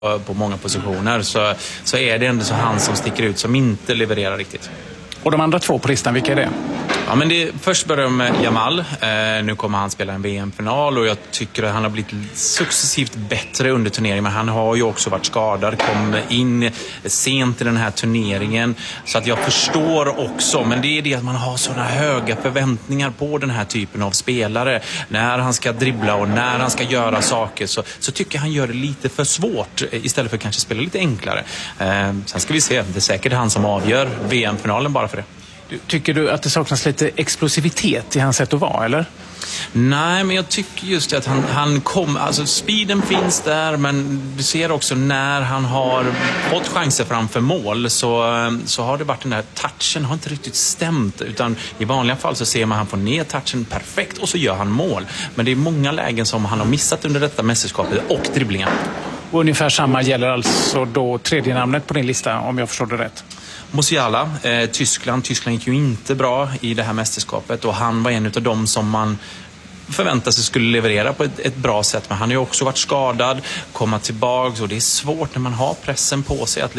på många positioner, så är det ändå så han som sticker ut, som inte levererar riktigt. Och de andra två på listan, vilka är det? Ja, men först börjar med Jamal. Nu kommer han spela en VM-final och jag tycker att han har blivit successivt bättre under turneringen. Men han har ju också varit skadad, kom in sent i den här turneringen. Så att jag förstår också, men det är det att man har sådana höga förväntningar på den här typen av spelare. När han ska dribbla och när han ska göra saker så tycker jag han gör det lite för svårt istället för att kanske spela lite enklare. Sen ska vi se, det är säkert han som avgör VM-finalen bara för det. Tycker du att det saknas lite explosivitet i hans sätt att vara, eller? Nej, men jag tycker just att han kom, alltså speeden finns där, men du ser också när han har fått chanser framför mål så har det varit den där touchen har inte riktigt stämt, utan i vanliga fall så ser man han får ner touchen perfekt och så gör han mål. Men det är många lägen som han har missat under detta mästerskapet och dribblingar. Och ungefär samma gäller alltså då tredje namnet på din lista, om jag förstår det rätt. Musiala, Tyskland gick ju inte bra i det här mästerskapet och han var en av dem som man förväntade sig skulle leverera på ett bra sätt, men han har ju också varit skadad, komma tillbaka, och det är svårt när man har pressen på sig att